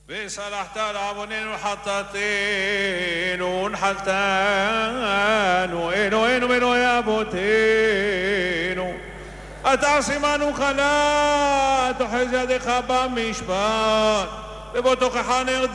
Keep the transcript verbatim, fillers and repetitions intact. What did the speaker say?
וסלחת על עווננו וחטאתנו ונחלתנו אלוהינו ואלוהי אבותינו. אתה עמנו חלת, אוחז ידיך במשפט ובו תוכחה נר